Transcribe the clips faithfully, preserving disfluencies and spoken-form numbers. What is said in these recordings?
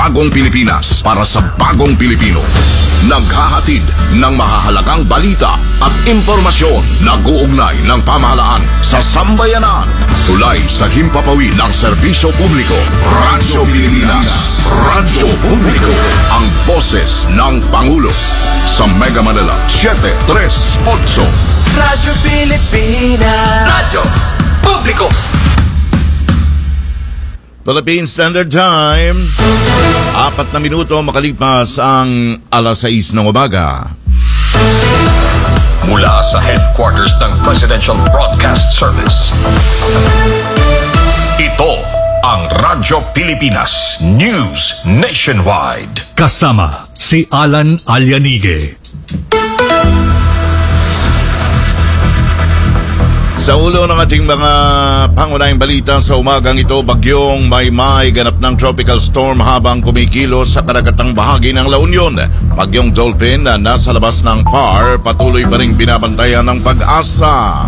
bagong Pilipinas para sa bagong Pilipino. Naghahatid ng mahahalagang balita at impormasyon na guugnay ng pamahalaan sa sambayanan. Tulay sa himpapawid ng serbisyo publiko. Radyo Pilipinas. Radyo Publiko. Ang boses ng Pangulo. Sa Mega Manila, seven tres eight. Radyo Pilipinas. Radyo Publiko. Philippine Standard Time. Apat na minuto makalipas ang alas sais ng umaga. Mula sa headquarters ng Presidential Broadcast Service, ito ang Radyo Pilipinas News Nationwide. Kasama si Alan Alianige. Sa ulo ng ating mga pangunahing balita sa umagang ito, bagyong Maymay ganap ng tropical storm habang kumikilos sa karagatang bahagi ng La Union. Bagyong Dolphin na nasa labas ng P A R patuloy pa ring binabantayan ng Pag-asa.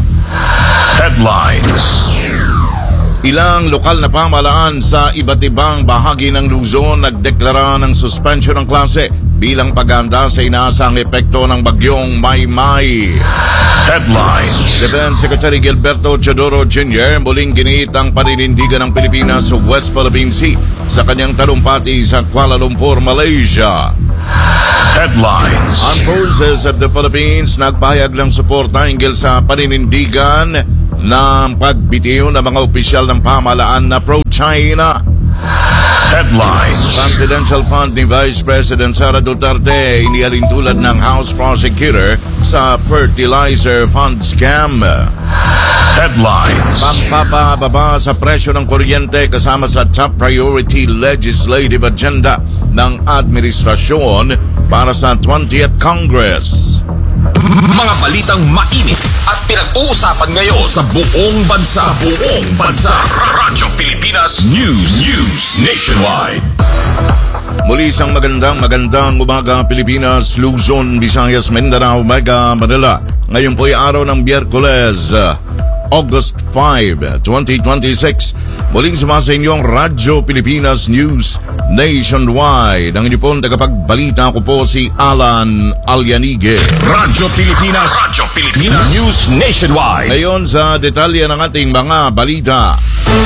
Headlines. Ilang lokal na pamahalaan sa iba't ibang bahagi ng Luzon nagdeklara ng suspension ng klase bilang paghahanda sa inaasang epekto ng bagyong Maymay. Headlines. Defense Secretary Gilberto Teodoro Junior muling giniit ang paninindigan ng Pilipinas sa West Philippine Sea sa kanyang talumpati sa Kuala Lumpur, Malaysia. Headlines. Armed Forces of the Philippines nagpahayag ng suporta hinggil sa paninindigan ng pagbitiw ng mga opisyal ng pamahalaan na pro-China. Headlines. Confidential fund ni Vice President Sara Duterte inialin tulad ng House Prosecutor sa fertilizer fund scam. Headlines. Pampapababa sa presyo ng kuryente kasama sa top priority legislative agenda ng administrasyon para sa twentieth Congress. Mga balitang mainit at pinag-uusapan ngayon sa buong bansa. Sa buong bansa. Radyo Pilipinas News News Nationwide. Muli isang magandang magandang umaga Pilipinas, Luzon, Visayas, Mindanao, Mega Manila. Ngayon po ay araw ng Biyerkules, August fifth, twenty twenty-six. Muling sumasa inyong Radyo Pilipinas News Nationwide. Ang inyong tagapagbalita ko po si Alan Alianige. Radyo Pilipinas. Radyo Pilipinas News Nationwide. Ngayon sa detalye ng ating mga balita.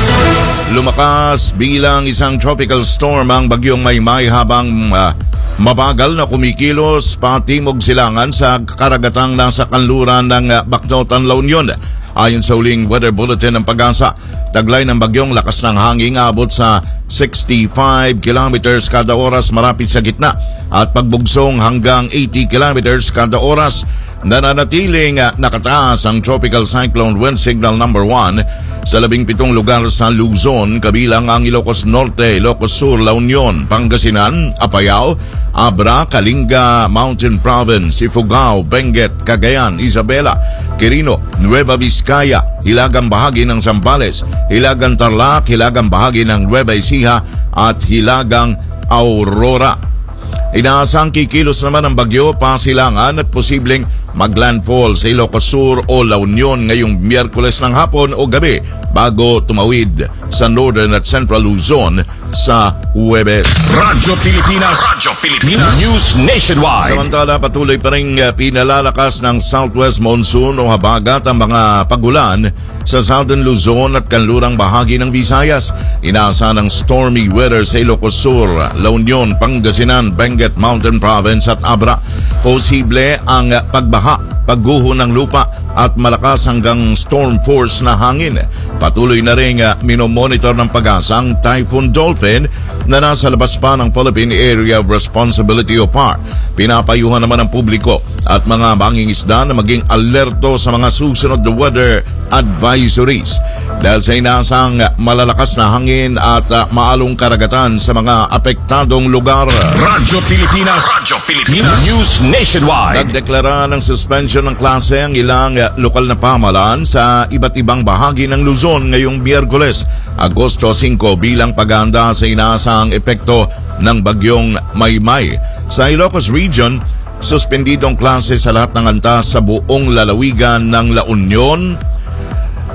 Lumakas bilang isang tropical storm ang bagyong Maymay habang uh, mabagal na kumikilos patimog silangan sa karagatang nasa kanluran ng uh, Bacnotan, La Union. Ayon sa huling weather bulletin ng Pag-asa, taglay ng bagyong lakas ng hangin abot sa sixty-five kilometers kada oras marapit sa gitna at pagbugsong hanggang eighty kilometers kada oras. Nananatiling nakataas ang Tropical Cyclone Wind Signal number one sa labing pitong lugar sa Luzon, kabilang ang Ilocos Norte, Ilocos Sur, La Union, Pangasinan, Apayao, Abra, Kalinga, Mountain Province, Ifugao, Benguet, Cagayan, Isabela, Quirino, Nueva Vizcaya, hilagang bahagi ng Zambales, hilagang Tarlac, hilagang bahagi ng Nueva Ecija at hilagang Aurora. Inaasang kikilos naman ang bagyo, pasilangan at posibleng maglandfall sa Ilocos Sur o La Union ngayong Miyerkules ng hapon o gabi bago tumawid sa Northern at Central Luzon sa Huwebes. Radyo Pilipinas. Radyo Pilipinas News Nationwide. Samantala, patuloy pa rin pinalalakas ng Southwest Monsoon o habagat ang mga pagulan sa Southern Luzon at kanlurang bahagi ng Visayas. Inaasa ng stormy weather sa Ilocos Sur, La Union, Pangasinan, Benguet, Mountain Province at Abra. Posible ang pagbaha, pagguho ng lupa at malakas hanggang storm force na hangin. Patuloy na rin uh, minomonitor ng Pag-asa ang Typhoon Dolphin na nasa labas pa ng Philippine Area of Responsibility o P A R. Pinapayuhan naman ng publiko at mga mangingisda na maging alerto sa mga susunod na weather advisories dahil sa inaasang malalakas na hangin at uh, maalong karagatan sa mga apektadong lugar. Radyo Pilipinas. Radyo Pilipinas News Nationwide. Nagdeklara ng suspension ng klase ang ilang uh, lokal na pamahalaan sa iba't ibang bahagi ng Luzon ngayong Biyerkules, Agosto five bilang paghahanda sa inaasang epekto ng bagyong Maymay. Sa Ilocos Region, suspendidong klase sa lahat ng antas sa buong lalawigan ng La Union,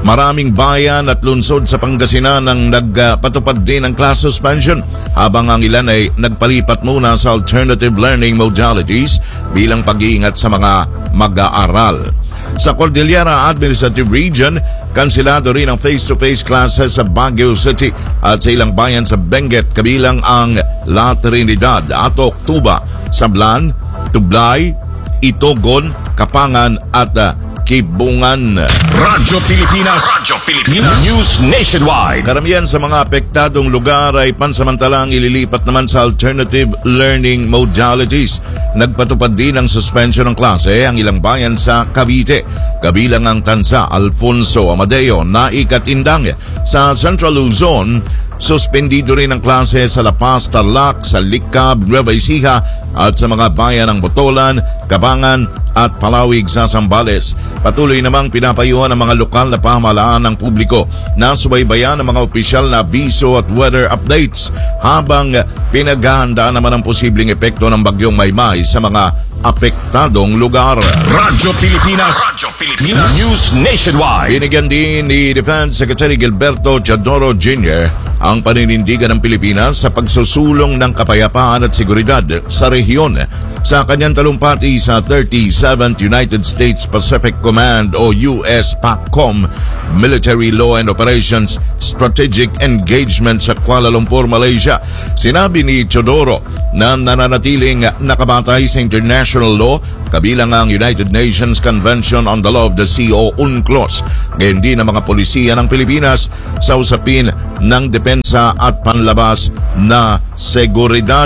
Maraming bayan at lungsod sa Pangasinan ang nagpatupad din ng class suspension habang ang ilan ay nagpalipat muna sa alternative learning modalities bilang pag-iingat sa mga mag-aaral. Sa Cordillera Administrative Region, kansilado rin ang face-to-face classes sa Baguio City at sa ilang bayan sa Benguet kabilang ang La Trinidad, Atok, Tuba, Sablan, Tublay, Itogon, Kapangan at uh, Kibungan. Radyo Pilipinas, Radyo Pilipinas News Nationwide. Karamihan sa mga apektadong lugar ay pansamantalang ililipat naman sa alternative learning modalities. Nagpatupad din ng suspension ng klase ang ilang bayan sa Cavite, kabilang ang Tansa, Alfonso, Amadeo, Naik at Indang. Sa Central Luzon, suspendido rin ang klase sa La Paz, Tarlac, sa Licab, Nueva Ecija at sa mga bayan ng Botolan, Cabangan at Palawig sa Zambales. Patuloy namang pinapayuhan ang mga lokal na pamahalaan ng publiko na subaybayan ang mga opisyal na abiso at weather updates habang pinaghahandaan naman ang posibleng epekto ng bagyong Maymay sa mga apektadong lugar. Radyo Pilipinas, Radyo Pilipinas News Nationwide. Binigyan din ni Defense Secretary Gilberto Teodoro Junior ang paninindigan ng Pilipinas sa pagsusulong ng kapayapaan at seguridad sa rehiyon. Sa kanyang talumpati sa thirty-seventh United States Pacific Command o U S PACOM Military Law and Operations Strategic Engagement sa Kuala Lumpur, Malaysia, sinabi ni Teodoro na nananatiling nakabatay sa international law kabilang ang United Nations Convention on the Law of the Sea o UNCLOS, gayon din ang mga polisiya ng Pilipinas sa usapin ng depensa at panlabas na seguridad.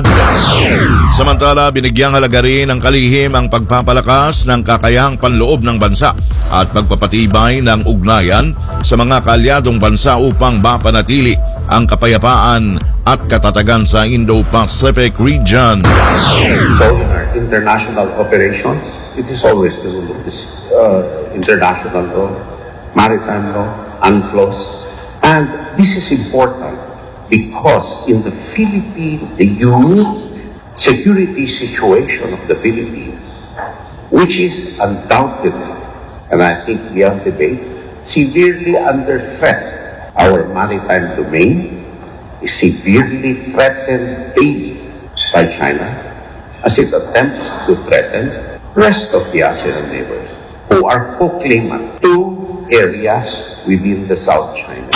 Samantala, binigyang halaga rin ng kalihim ang pagpapalakas ng kakayahang panloob ng bansa at pagpapatibay ng ugnayan sa mga kaalyadong bansa upang mapanatili ang kapayapaan at katatagan sa Indo-Pacific region. So in our international operations, it is always the rule of this uh, international law, maritime law, UNCLOS. And this is important because in the Philippines, the unique security situation of the Philippines, which is undoubtedly, and I think beyond debate, severely under threat. Our maritime domain is severely threatened daily by China as it attempts to threaten the rest of the ASEAN neighbors who are co-claimant to areas within the South China.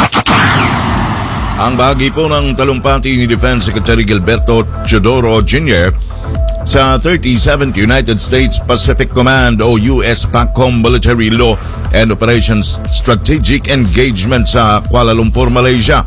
Ang bahagi po ng talumpati ni Defense Secretary Gilberto Teodoro Junior sa thirty-seventh United States Pacific Command o U S PACOM Military Law and Operations Strategic Engagement sa Kuala Lumpur, Malaysia.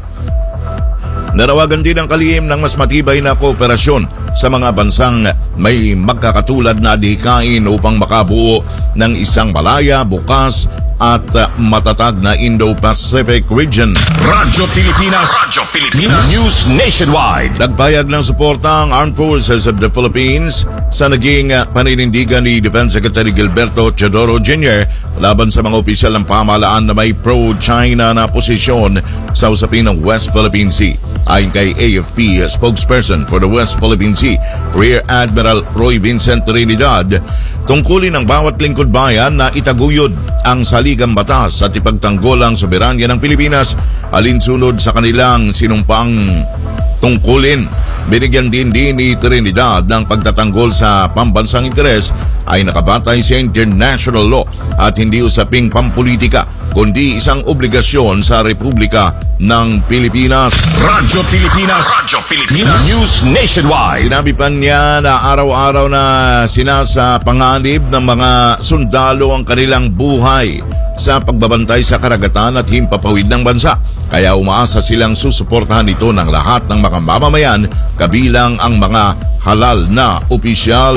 Nanawagan din ang kalihim ng mas matibay na kooperasyon sa mga bansang may magkakatulad na adhikain upang makabuo ng isang malaya, bukas at uh, matatag na Indo-Pacific region. Radyo Pilipinas, Radyo Pilipinas News Nationwide. Nagpayag ng suporta ang Armed Forces of the Philippines sa naging uh, paninindigan ni Defense Secretary Gilberto Teodoro Junior laban sa mga opisyal ng pamahalaan na may pro-China na posisyon sa usapin ng West Philippine Sea. Ayon kay A F P spokesperson for the West Philippine Sea, Rear Admiral Roy Vincent Trinidad, tungkulin ng bawat lingkod bayan na itaguyod ang saligang batas at ipagtanggol ang soberanya ng Pilipinas alinsunod sa kanilang sinumpang tungkulin. Binigyan din din ni Trinidad ng pagtatanggol sa pambansang interes ay nakabatay sa international law at hindi usaping pampolitika kundi isang obligasyon sa Republika ng Pilipinas. Radyo Pilipinas, Radyo Pilipinas News Nationwide. Sinabi pa niya na araw-araw na sinasapanganib ng mga sundalo ang kanilang buhay sa pagbabantay sa karagatan at himpapawid ng bansa. Kaya umaasa silang susuportahan ito ng lahat ng mga mamamayan kabilang ang mga halal na opisyal.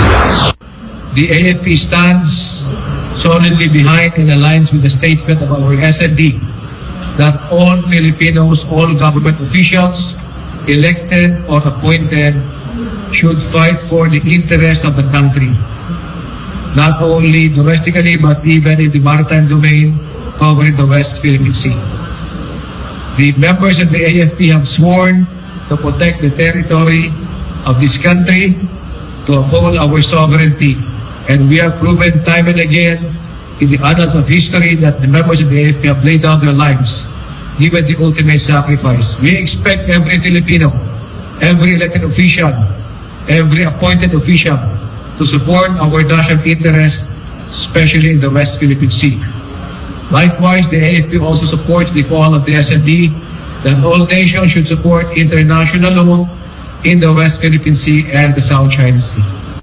The A F P stands solidly behind and aligns with the statement of our S N D that all Filipinos, all government officials, elected or appointed, should fight for the interest of the country, not only domestically but even in the maritime domain covering the West Philippine Sea. The members of the A F P have sworn to protect the territory of this country, to uphold our sovereignty, and we have proven time and again in the annals of history that the members of the A F P have laid down their lives, given the ultimate sacrifice. We expect every Filipino, every elected official, every appointed official to support our national interest, especially in the West Philippine Sea. Likewise, the A F P also supports the call of the S N D that all nations should support international law in the West Philippine Sea and the South China Sea.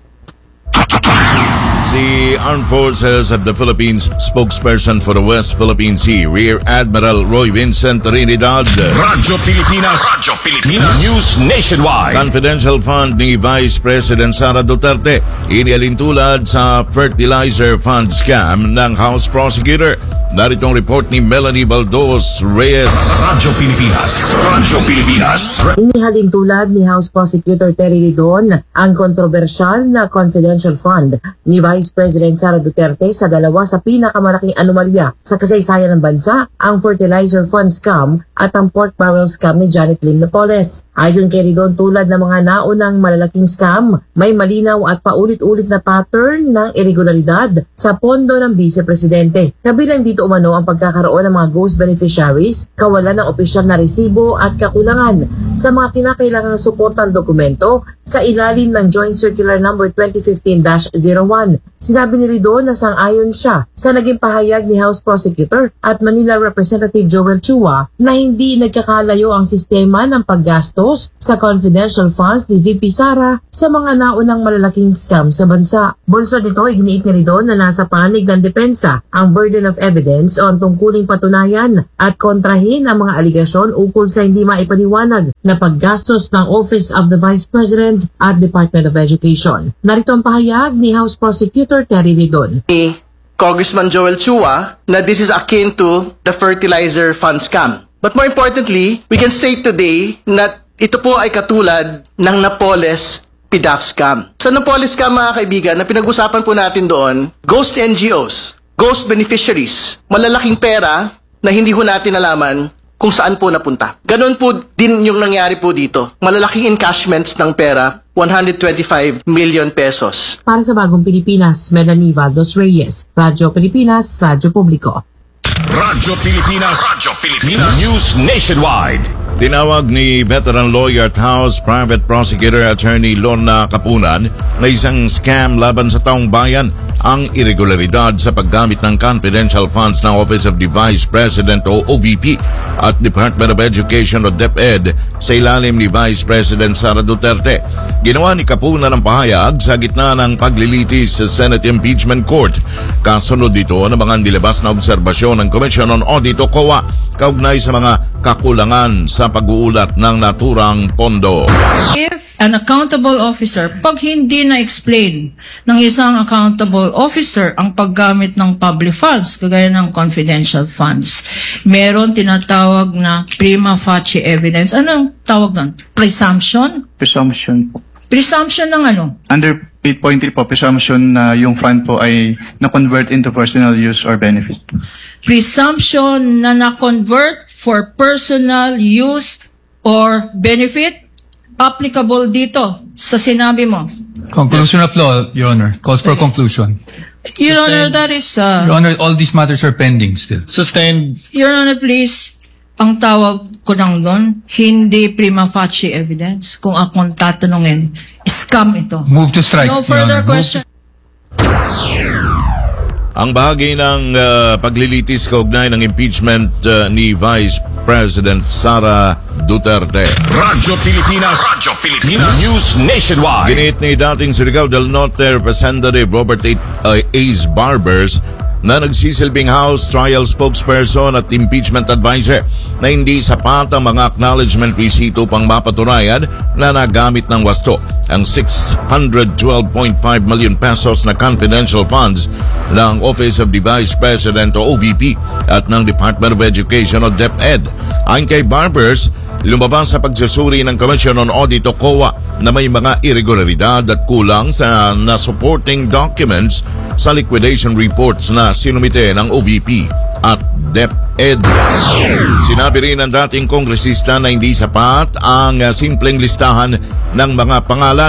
Si Armed Forces of the Philippines spokesperson for the West Philippine Sea, Rear Admiral Roy Vincent Trinidad. Radyo Pilipinas. Radyo Pilipinas. News Nationwide. Confidential fund ni Vice President Sara Duterte inialintulad sa fertilizer fund scam ng House Prosecutor. Narito ang report ni Melanie Baldos Reyes. Radyo Pilipinas. Radyo Pilipinas. Inihalin tulad ni House Prosecutor Terry Ridon ang kontrobersyal na confidential fund ni Vice President Sara Duterte sa dalawa sa pinakamalaking anomalya sa kasaysayan ng bansa, ang fertilizer fund scam at ang pork barrel scam ni Janet Lim Napoles. Ayon kay Ridon, tulad ng mga naunang malalaking scam, may malinaw at paulit-ulit na pattern ng irregularidad sa pondo ng Vice Presidente. Kabilang dito umano ang pagkakaroon ng mga ghost beneficiaries, kawalan ng opisyal na resibo at kakulangan sa mga kinakailangang suportang dokumento sa ilalim ng Joint Circular Number twenty fifteen dash zero one. Sinabi ni Ridon na sang-ayon siya sa naging pahayag ni House Prosecutor at Manila Representative Joel Chua na hindi nagkakalayo ang sistema ng paggastos sa confidential funds ni V P Sara sa mga naunang malalaking scam sa bansa. Bunsod nito, iginiit ni Ridon na nasa panig ng depensa ang burden of evidence o ang tungkuling patunayan at kontrahin ang mga aligasyon ukol sa hindi maipaliwanag na paggastos ng Office of the Vice President at Department of Education. Narito ang pahayag ni House Prosecutor Terry Ridon. Ni Congressman Joel Chua na this is akin to the fertilizer fund scam. But more importantly, we can say today na ito po ay katulad ng Napoles P D A F scam. Sa Napoles scam, mga kaibigan, na pinag-usapan po natin doon, ghost N G Os, ghost beneficiaries, malalaking pera na hindi ho natin alaman kung saan po napunta. Ganon po din yung nangyari po dito. Malalaking encashments ng pera, one hundred twenty-five million pesos. Para sa Bagong Pilipinas, Melanie Baldos Reyes, Radyo Pilipinas, Radyo Publiko. Radyo Pilipinas. Radyo Pilipinas. News Nationwide. Tinawag ni veteran lawyer at House Private Prosecutor Attorney Lorna Kapunan na isang scam laban sa taong bayan ang irregularidad sa paggamit ng confidential funds ng Office of the Vice President o O V P at Department of Education o DepEd sa ilalim ni Vice President Sara Duterte. Ginawa ni Kapunan ang pahayag sa gitna ng paglilitis sa Senate Impeachment Court. Kasunod dito ng mga nilabas na obserbasyon ng Commission on Audit o C O A kaugnay sa mga kakulangan sa pag-uulat ng naturang pondo. If an accountable officer, pag hindi na-explain ng isang accountable officer ang paggamit ng public funds, kagaya ng confidential funds, meron tinatawag na prima facie evidence. Anong tawag doon? Presumption? Presumption po. Presumption ng ano? Under eight point three po, presumption na yung fund po ay na-convert into personal use or benefit. Presumption na na-convert for personal use or benefit, applicable dito sa sinabi mo. Conclusion of law, Your Honor. Calls for conclusion. Your Honor, that is... Uh, Your Honor, all these matters are pending still. Sustained. Your Honor, please, ang tawag ko lang doon, hindi prima facie evidence. Kung akong tatanungin, scam ito. Move to strike, No Your further Honor. question. Ang bahagi ng uh, paglilitis kaugnay ng impeachment uh, ni Vice President Sara Duterte. Radyo Pilipinas. Radyo Pilipinas. News Nationwide. Ginit ni dating Surigao del Norte Representative Robert A. Uh, Ace Barbers na nagsisilbing House Trial Spokesperson at Impeachment Advisor na hindi sapat ang mga acknowledgement receipt upang mapatunayan na nagamit ng wasto ang six hundred twelve point five million pesos na confidential funds ng Office of the Vice President o O V P at ng Department of Education o DepEd. Ayon kay Barbers, lumabas sa pagsusuri ng Commission on Audit o C O A na may mga irregularidad at kulang sa na supporting documents sa liquidation reports na sinumite ng O V P at DepEd. Sinabi rin ng dating kongresista na hindi sapat ang uh, simpleng listahan ng mga pangalan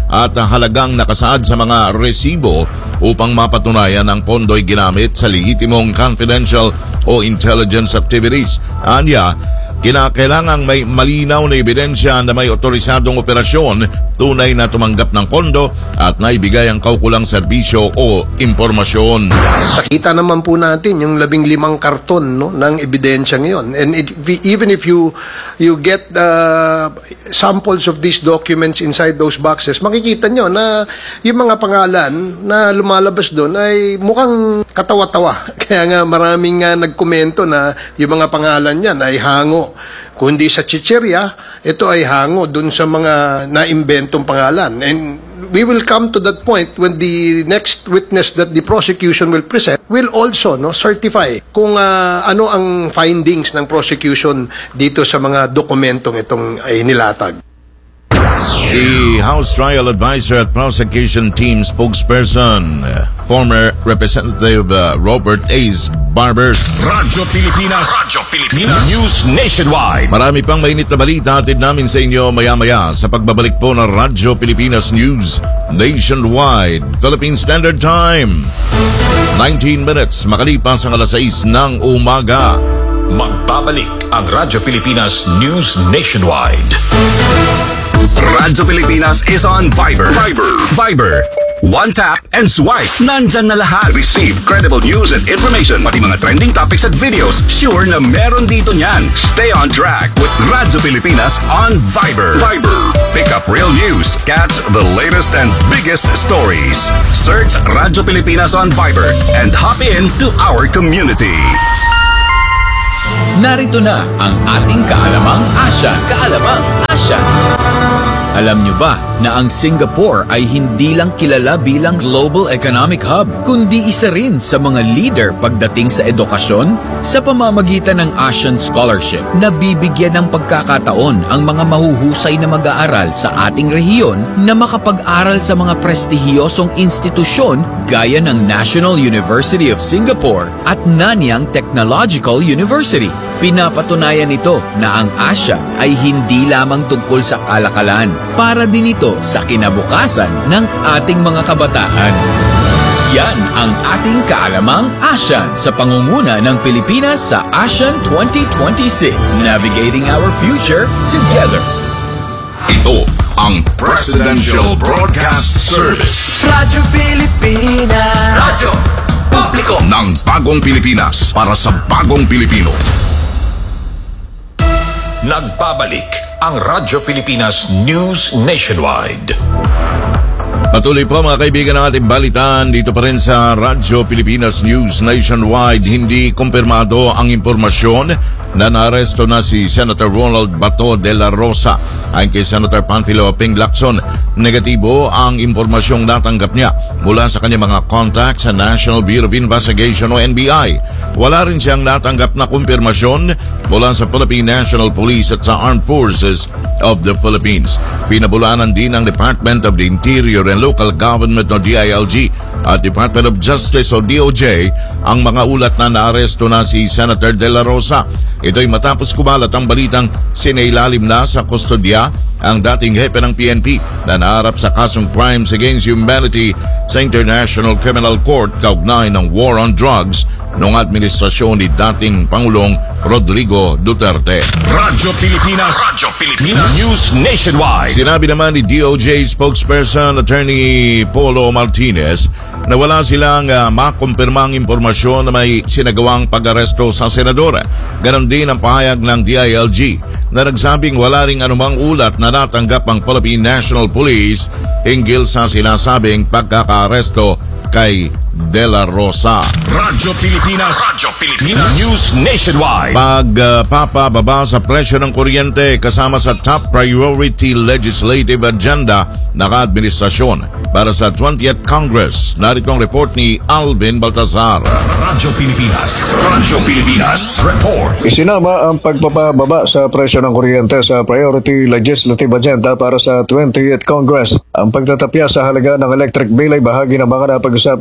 at halagang nakasaad sa mga resibo upang mapatunayan ang pondo'y ginamit sa lehitimong confidential o intelligence activities. Anya, kinakailangang may malinaw na ebidensya na may otorisadong operasyon, tunay na tumanggap ng pondo at naibigay ang kaukulang serbisyo o impormasyon. Nakita naman po natin yung labing limang karton, no, ng ebidensya ngayon. And it, even if you you get uh, samples of these documents inside those boxes, makikita nyo na yung mga pangalan na lumalabas doon ay mukhang katawa-tawa. Kaya nga maraming uh, nagkomento na yung mga pangalan yan ay hango. Kundi sa chicherya, ito ay hango dun sa mga naimbentong pangalan. And we will come to that point when the next witness that the prosecution will present will also, no, certify kung uh, ano ang findings ng prosecution dito sa mga dokumentong itong ay nilatag. Si House Trial Advisor at Prosecution Team Spokesperson, former Representative uh, Robert Ace Barbers. Radyo Pilipinas, Radyo Pilipinas, News Nationwide. Marami pang mainit na balita atid namin sa inyo maya-maya sa pagbabalik po ng Radyo Pilipinas News Nationwide. Philippine Standard Time, nineteen minutes makalipas ang alas sais ng umaga. Magbabalik ang Radyo Pilipinas News Nationwide. Radyo Pilipinas is on Viber. Viber. Viber. One tap and swipe. Nandyan na lahat. Receive credible news and information. Pati mga trending topics at videos. Sure na meron dito niyan. Stay on track with Radyo Pilipinas on Viber. Viber. Pick up real news. Catch the latest and biggest stories. Search Radyo Pilipinas on Viber and hop in to our community. Narito na ang ating kaalamang Asyan. Kaalamang Asyan. Alam nyo ba na ang Singapore ay hindi lang kilala bilang global economic hub, kundi isa rin sa mga leader pagdating sa edukasyon? Sa pamamagitan ng Asian Scholarship, nabibigyan ng pagkakataon ang mga mahuhusay na mag-aaral sa ating rehiyon na makapag-aral sa mga prestihiyosong institusyon gaya ng National University of Singapore at Nanyang Technological University. Pinapatunayan ito na ang Asya ay hindi lamang tungkol sa kalakalan, para din ito sa kinabukasan ng ating mga kabataan. Yan ang ating kaalamang ASEAN sa pangunguna ng Pilipinas sa ASEAN twenty twenty-six. Navigating our future together. Ito ang Presidential Broadcast Service. Radyo Pilipinas. Radyo Publiko ng bagong Pilipinas para sa bagong Pilipino. Nagbabalik ang Radyo Pilipinas News Nationwide. Patuloy po mga kaibigan ng ating balitaan dito pa rin sa Radyo Pilipinas News Nationwide. Hindi kumpirmado ang impormasyon na naaresto na si Senator Ronald Bato de la Rosa. Ayon kay Senator Panfilo Ping Lacson, negatibo ang impormasyong natanggap niya mula sa kanyang mga contacts sa National Bureau of Investigation o N B I. Wala rin siyang natanggap na kumpirmasyon mula sa Philippine National Police at sa Armed Forces of the Philippines. Pinabulaanan din ng Department of the Interior and Local Government o D I L G at Department of Justice o D O J ang mga ulat na naaresto na si Senator De La Rosa. Ito'y matapos kumalat ang balitang sinailalim na sa kustodya ang dating hepe ng P N P na naharap sa kasong crimes against humanity sa International Criminal Court kaugnay ng war on drugs noong administrasyon ni dating Pangulong Rodrigo Duterte. Radyo Pilipinas, Radyo Pilipinas News Nationwide. Sinabi naman ni D O J spokesperson Attorney Polo Martinez na wala silang uh, makumpirmang impormasyon na may sinagawang pag-aresto sa senador. Ganon din ang pahayag ng D I L G na nagsabing wala ring anumang ulat na natanggap ang Philippine National Police hinggil sa sinasabing pagkaka-aresto kay De La Rosa. Radyo Pilipinas, Radyo Pilipinas News Nationwide. Pagpapababa uh, sa presyo ng kuryente kasama sa top priority legislative agenda ng administrasyon para sa twentieth Congress. Narito ang report ni Alvin Baltazar. Radyo Pilipinas, Radyo Pilipinas Report. Isinama ang pagpapababa sa presyo ng kuryente sa priority legislative agenda para sa twentieth Congress. Ang pagtatapya sa halaga ng electric bill ay bahagi ng mga napag-usapan sa gina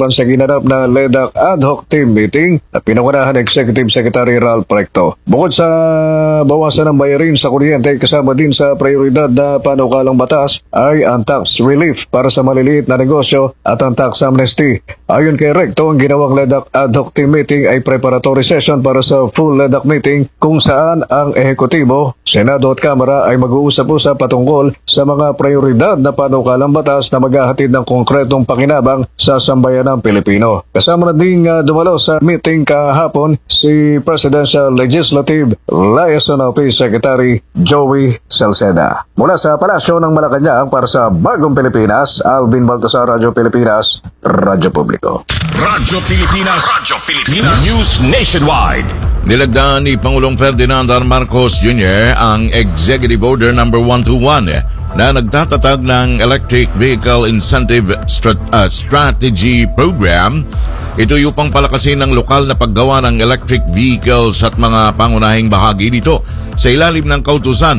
ginanap na LEDAC ad hoc team meeting na pinangunahan Executive Secretary Ralph Recto. Bukod sa bawasan ng bayarin sa kuryente, kasama din sa prioridad na panukalang batas ay ang tax relief para sa maliliit na negosyo at ang tax amnesty. Ayon kay Recto, ang ginawang LEDAC ad hoc team meeting ay preparatory session para sa full LEDAC meeting kung saan ang ehekutibo, Senado at Kamara ay mag-uusap-usap patungkol sa mga prioridad na panukalang batas na maghahatid ng konkretong pakinabang sa sambayanang Pilipino. Kasama na din uh, dumalo sa meeting kahapon si Presidential Legislative Liaison Office Secretary Joey Salceda. Mula sa Palasyo ng Malacanang para sa Bagong Pilipinas, Alvin Baltasar, Radyo Pilipinas, Radyo Publiko. Radyo Pilipinas, Radyo Pilipinas, News Nationwide. Nilagdaan ni Pangulong Ferdinand R. Marcos Junior ang Executive Order number one twenty-one na nagtatatag ng Electric Vehicle Incentive Strat- uh, Strategy Program. Ito yung upang palakasin ng lokal na paggawa ng electric vehicles at mga pangunahing bahagi dito. Sa ilalim ng kautusan,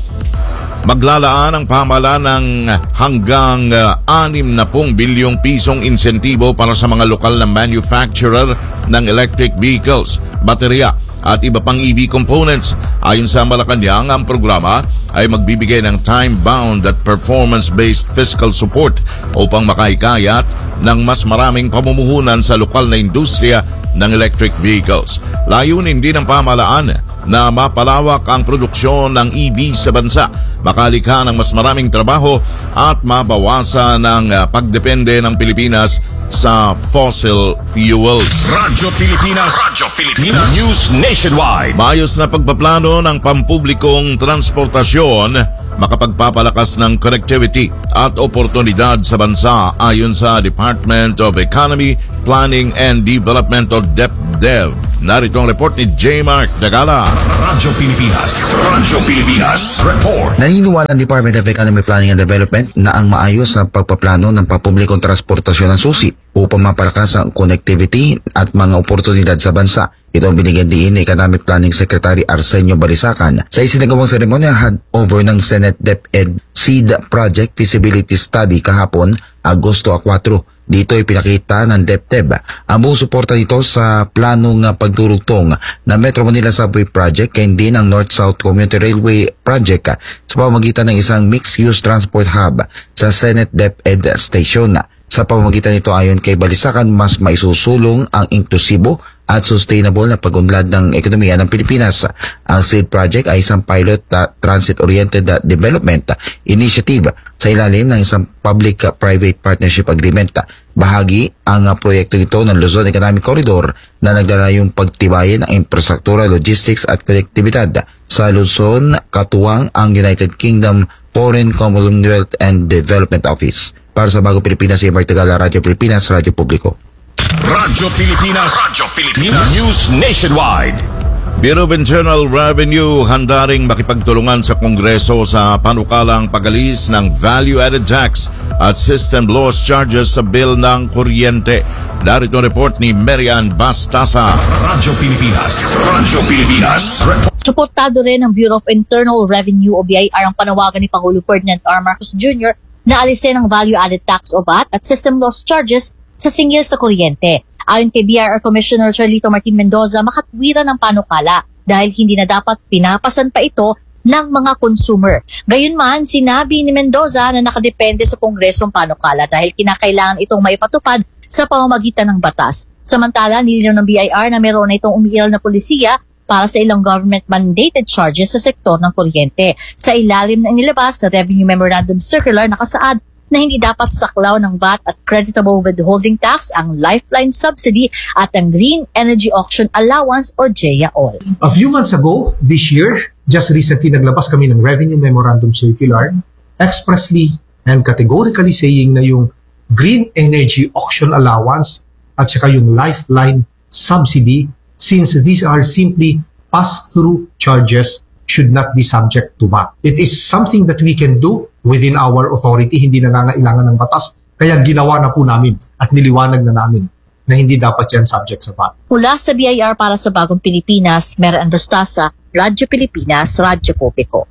maglalaan ang pamahalaan ng hanggang uh, anim na pong bilyong pisong insentibo para sa mga lokal na manufacturer ng electric vehicles, baterya at iba pang E V components. Ayon sa Malacanang, ang programa ay magbibigay ng time-bound at performance-based fiscal support upang makaikayat ng mas maraming pamumuhunan sa lokal na industriya ng electric vehicles. Layunin din ng pamahalaan na mapalawak ang produksyon ng E V sa bansa, makalikha ng mas maraming trabaho at mabawasan ang uh, pagdepende ng Pilipinas sa fossil fuels. Radyo Pilipinas, Radyo Pilipinas, News Nationwide. Maayos na pagpaplano ng pampublikong transportasyon, makapagpapalakas ng connectivity at oportunidad sa bansa ayon sa Department of Economy, Planning and Development o DepDev. Narito ang report ni J. Mark Dagala. Radyo Pilipinas, Radyo Pilipinas, report. Naniniwala ang Department of Economy, Planning and Development na ang maayos na pagpaplano ng pampublikong transportasyon ng susi upang mapalakas ang connectivity at mga oportunidad sa bansa. Ito ang binigyan diin ni Economic Planning Secretary Arsenio Balisacan sa isinagawang seremonya handover ng Senate DepEd Seed Project Feasibility Study kahapon, Agosto four. Dito ay pinakita ng DepDev ang buong suporta nito sa planong pagdurugtong na Metro Manila Subway Project kaya din ang North-South Commuter Railway Project sa pamamagitan ng isang mixed-use transport hub sa Senate DepEd Station. Sa pamamagitan nito ayon kay Balisacan, mas maisusulong ang inklusibo at sustainable na pag-unlad ng ekonomiya ng Pilipinas. Ang SEED project ay isang pilot uh, transit-oriented uh, development uh, initiative sa ilalim ng isang public-private partnership agreement. Bahagi ang uh, proyekto ito ng Luzon Economic Corridor na naglalayong pagtibayin ang infrastruktura, logistics at konektibidad sa Luzon, katuwang ang United Kingdom Foreign Commonwealth and Development Office. Para sa Bagong Pilipinas, si Mark Tagala, Radyo Pilipinas, Radyo Publiko. Radyo Pilipinas, Radyo Pilipinas, News Nationwide. Bureau of Internal Revenue handa ring makipagtulungan sa Kongreso sa panukalang pagalis ng value-added tax at system loss charges sa bill ng kuryente. Narito ang report ni Marian Bastasa. Radyo Pilipinas, Radyo Pilipinas. Suportado rin ng Bureau of Internal Revenue o B I R ang panawagan ni Pangulo Ferdinand R. Marcos Junior na alisin ang value-added tax o V A T at system loss charges sa singil sa kuryente. Ayon kay B I R Commissioner Charlito Martin Mendoza, makatwiran ng panukala dahil hindi na dapat pinapasan pa ito ng mga consumer. Gayunman, sinabi ni Mendoza na nakadepende sa Kongresong panukala dahil kinakailangan itong maipatupad sa pamamagitan ng batas. Samantala, nilinaw ng B I R na meron na itong umiiral na polisiya para sa ilang government-mandated charges sa sektor ng kuryente. Sa ilalim ng nilabas na Revenue Memorandum Circular, nakasaad na hindi dapat saklaw ng V A T at creditable withholding tax ang lifeline subsidy at ang Green Energy Auction Allowance o G E A O L. A few months ago, this year, just recently naglabas kami ng Revenue Memorandum Circular expressly and categorically saying na yung Green Energy Auction Allowance at saka yung lifeline subsidy, since these are simply pass-through charges, should not be subject to V A T. It is something that we can do within our authority, hindi nangangailangan ng batas, kaya ginawa na po namin at niliwanag na namin na hindi dapat yan subject sa V A T. Mula sa B I R para sa Bagong Pilipinas, Marian Bastasa, Radyo Pilipinas, Radyo Publiko.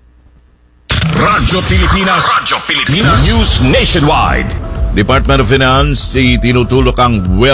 Radyo Pilipinas, Radyo Pilipinas, News Nationwide. Department of Finance, itinutulok ang Wealth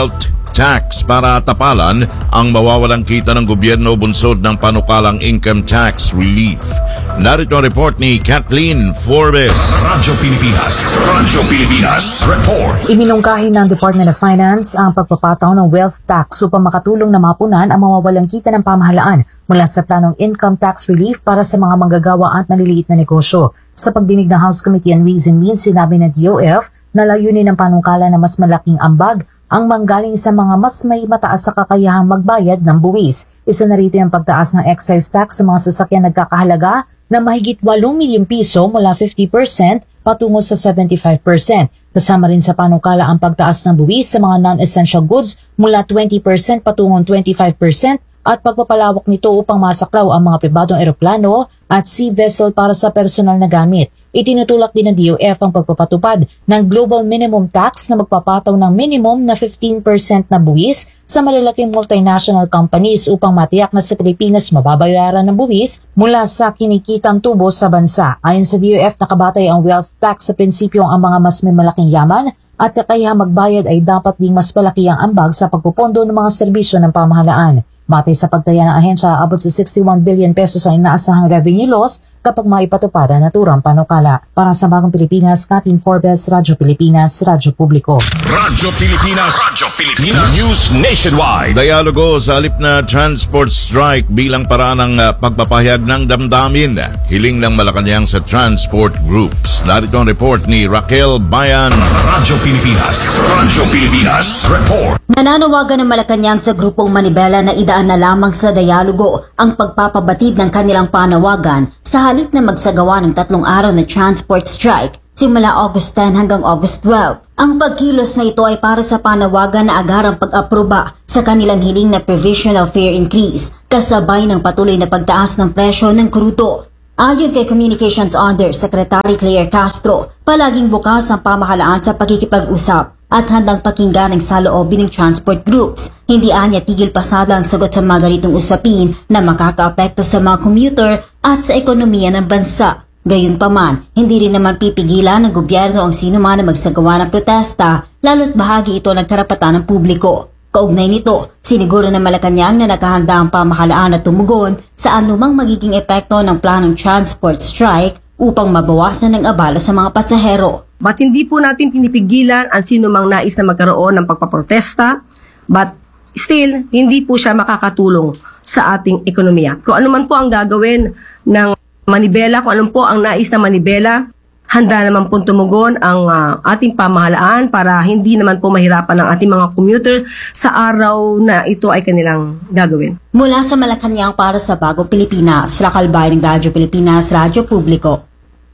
tax para tapalan ang mawawalang kita ng gobyerno bunsod ng panukalang income tax relief. Narito ang report ni Kathleen Forbes. Radyo Pilipinas. Radyo Pilipinas. Report. Iminungkahi ng Department of Finance ang pagpapataw ng wealth tax upang makatulong na mapunan ang mawawalang kita ng pamahalaan mula sa planong income tax relief para sa mga manggagawa at maliliit na negosyo. Sa pagdinig ng House Committee on Ways and Means, sinabi ng D O F na layunin ng panungkala na mas malaking ambag ang manggaling sa mga mas may mataas sa kakayahang magbayad ng buwis. Isa na rito yung pagtaas ng excise tax sa mga sasakyan nagkakahalaga na mahigit walong milyong piso mula fifty percent patungo sa seventy-five percent. Kasama rin sa panukala ang pagtaas ng buwis sa mga non-essential goods mula twenty percent patungong twenty-five percent at pagpapalawak nito upang masaklaw ang mga pribadong eroplano at sea vessel para sa personal na gamit. Itinutulak din ng D O F ang pagpapatupad ng global minimum tax na magpapataw ng minimum na fifteen percent na buwis sa malalaking multinational companies upang matiyak na sa Pilipinas mababayaran ng buwis mula sa kinikitang tubo sa bansa. Ayon sa D O F, nakabatay ang wealth tax sa prinsipyong ang mga mas may malaking yaman at kakayahang magbayad ay dapat ding mas malaki ang ambag sa pagpupondo ng mga serbisyo ng pamahalaan. Batay sa pagtaya ng ahensya, abot sa sixty-one billion pesos ang inaasahang revenue loss kapag maipatupad ang naturang panukala. Para sa Bagong Pilipinas, Kathleen Forbes, Radyo Pilipinas, Radyo Publiko. Radyo Pilipinas. Radyo Pilipinas. News Nationwide. Dialogo sa halip na transport strike bilang paraan ng uh, pagpapahayag ng damdamin. Hiling ng Malacanang sa transport groups. Narito ang report ni Raquel Bayan. Radyo Pilipinas. Radyo Pilipinas. Report. Nananawagan ng Malacanang sa grupong Manibela na idaan na lamang sa dialogo ang pagpapabatid ng kanilang panawagan sa halip na magsagawa ng tatlong araw na transport strike simula August ten hanggang August twelve. Ang pagkilos na ito ay para sa panawagan na agarang pag-aproba sa kanilang hiling na provisional fare increase kasabay ng patuloy na pagtaas ng presyo ng krudo. Ayon kay Communications Undersecretary Claire Castro, palaging bukas ang pamahalaan sa pakikipag-usap at handang pakinggan ang saloobin ng transport groups. Hindi anya tigil pasada ang sagot sa mga ganitong usapin na makakaapekto sa mga commuter at sa ekonomiya ng bansa. Gayunpaman, hindi rin naman pipigilan ng gobyerno ang sino man na magsagawa ng protesta, lalo't bahagi ito ng karapatan ng publiko. Kaugnay nito, siniguro ng Malacanang na nakahanda ang pamahalaan na tumugon sa anumang magiging epekto ng planong transport strike upang mabawasan ang abala sa mga pasahero. Ba't hindi po natin pinipigilan ang sino mang nais na magkaroon ng pagpaprotesta, but still, hindi po siya makakatulong sa ating ekonomiya. Kung ano man po ang gagawin ng manibela, kung ano po ang nais na manibela, handa naman po tumugon ang uh, ating pamahalaan para hindi naman po mahirapan ng ating mga commuter sa araw na ito ay kanilang gagawin. Mula sa Malacanang para sa Bagong Pilipinas, Raquel Bayan ng Radyo Pilipinas, Radyo Publiko.